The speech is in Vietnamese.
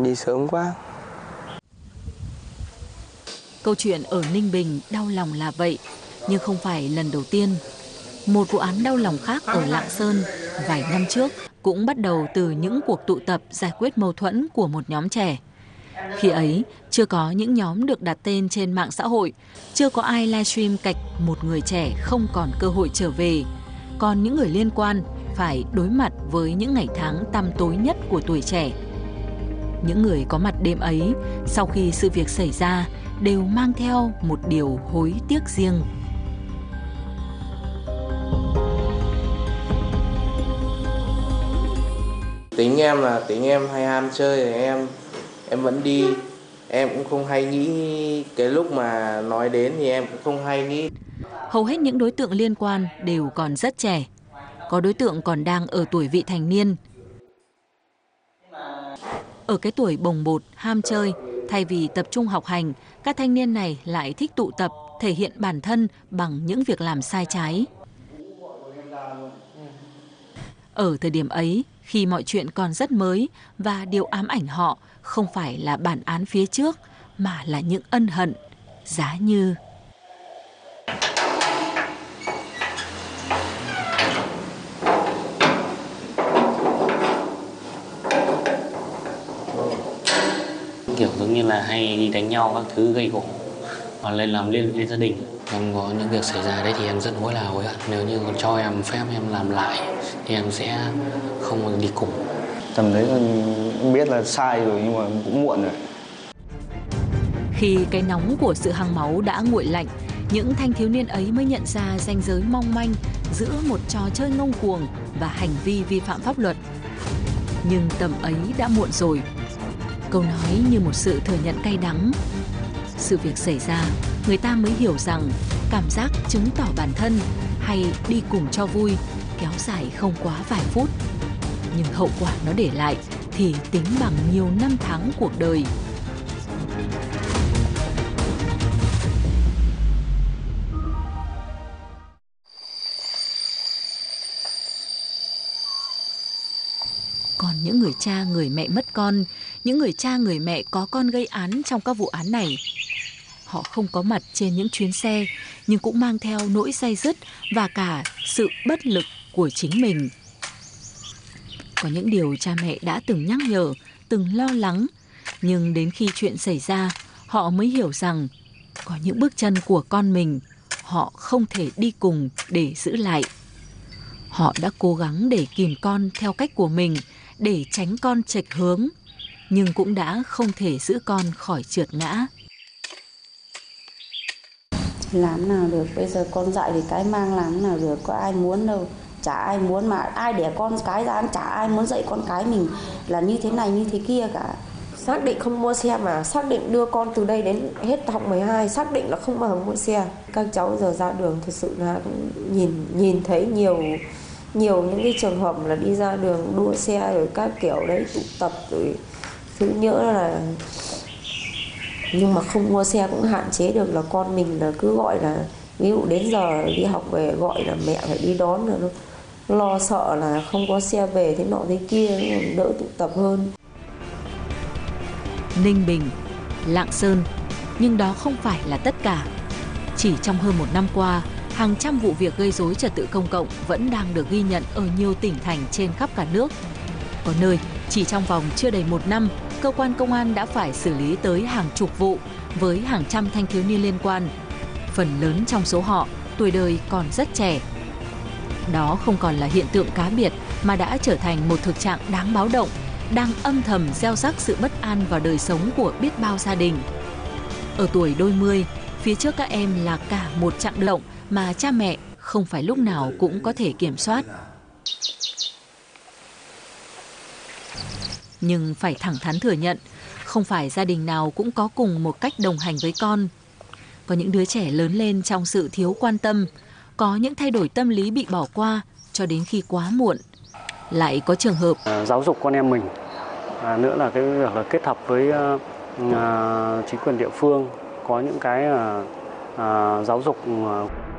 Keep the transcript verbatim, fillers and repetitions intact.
đi sớm quá. Câu chuyện ở Ninh Bình đau lòng là vậy, nhưng không phải lần đầu tiên. Một vụ án đau lòng khác ở Lạng Sơn vài năm trước cũng bắt đầu từ những cuộc tụ tập giải quyết mâu thuẫn của một nhóm trẻ. Khi ấy, chưa có những nhóm được đặt tên trên mạng xã hội, chưa có ai livestream cạch một người trẻ không còn cơ hội trở về. Còn những người liên quan phải đối mặt với những ngày tháng tăm tối nhất của tuổi trẻ. Những người có mặt đêm ấy, sau khi sự việc xảy ra, đều mang theo một điều hối tiếc riêng. Tính em là tính em hay ham chơi thì em em vẫn đi. Em cũng không hay nghĩ cái lúc mà nói đến thì em cũng không hay nghĩ. Hầu hết những đối tượng liên quan đều còn rất trẻ. Có đối tượng còn đang ở tuổi vị thành niên. Ở cái tuổi bồng bột, ham chơi, thay vì tập trung học hành, các thanh niên này lại thích tụ tập, thể hiện bản thân bằng những việc làm sai trái. Ở thời điểm ấy, khi mọi chuyện còn rất mới và điều ám ảnh họ không phải là bản án phía trước mà là những ân hận, giá như. Kiểu giống như là hay đi đánh nhau các thứ gây gổ hoặc lên làm liên liên gia đình. Em có những việc xảy ra đấy thì em rất hối là hối hận. Nếu như còn cho em phép em làm lại thì em sẽ không đi cùng. Tầm đấy em biết là sai rồi nhưng mà cũng muộn rồi. Khi cái nóng của sự hăng máu đã nguội lạnh, những thanh thiếu niên ấy mới nhận ra ranh giới mong manh giữa một trò chơi ngông cuồng và hành vi vi phạm pháp luật. Nhưng tầm ấy đã muộn rồi. Câu nói như một sự thừa nhận cay đắng. Sự việc xảy ra, người ta mới hiểu rằng cảm giác chứng tỏ bản thân hay đi cùng cho vui kéo dài không quá vài phút. Nhưng hậu quả nó để lại thì tính bằng nhiều năm tháng cuộc đời. Còn những người cha, người mẹ mất con, những người cha, người mẹ có con gây án trong các vụ án này, họ không có mặt trên những chuyến xe, nhưng cũng mang theo nỗi day dứt và cả sự bất lực của chính mình. Có những điều cha mẹ đã từng nhắc nhở, từng lo lắng, nhưng đến khi chuyện xảy ra, họ mới hiểu rằng có những bước chân của con mình, họ không thể đi cùng để giữ lại. Họ đã cố gắng để kìm con theo cách của mình, để tránh con chệch hướng, nhưng cũng đã không thể giữ con khỏi trượt ngã. Làm nào được, bây giờ con dạy thì cái mang làm nào được, có ai muốn đâu, chả ai muốn, mà ai đẻ con cái ra chả ai muốn dạy con cái mình là như thế này như thế kia cả. Xác định không mua xe mà xác định đưa con từ đây đến hết học mười hai, xác định là không bao giờ mua xe. Các cháu giờ ra đường thật sự là cũng nhìn nhìn thấy nhiều nhiều những cái trường hợp là đi ra đường đua xe rồi các kiểu đấy, tụ tập rồi thứ nhỡ là, nhưng mà không mua xe cũng hạn chế được là con mình là cứ gọi là ví dụ đến giờ đi học về gọi là mẹ phải đi đón, rồi nó lo sợ là không có xe về thế nọ thế kia, đỡ tụ tập hơn. Ninh Bình, Lạng Sơn, nhưng đó không phải là tất cả. Chỉ trong hơn một năm qua, hàng trăm vụ việc gây rối trật tự công cộng vẫn đang được ghi nhận ở nhiều tỉnh thành trên khắp cả nước. Có nơi, chỉ trong vòng chưa đầy một năm, cơ quan công an đã phải xử lý tới hàng chục vụ với hàng trăm thanh thiếu niên liên quan. Phần lớn trong số họ, tuổi đời còn rất trẻ. Đó không còn là hiện tượng cá biệt mà đã trở thành một thực trạng đáng báo động, đang âm thầm gieo rắc sự bất an vào đời sống của biết bao gia đình. Ở tuổi đôi mươi, phía trước các em là cả một chặng động mà cha mẹ không phải lúc nào cũng có thể kiểm soát. Nhưng phải thẳng thắn thừa nhận, không phải gia đình nào cũng có cùng một cách đồng hành với con. Có những đứa trẻ lớn lên trong sự thiếu quan tâm, có những thay đổi tâm lý bị bỏ qua cho đến khi quá muộn. Lại có trường hợp à, giáo dục con em mình, à, nữa là cái việc là kết hợp với à, chính quyền địa phương có những cái à, à, giáo dục à,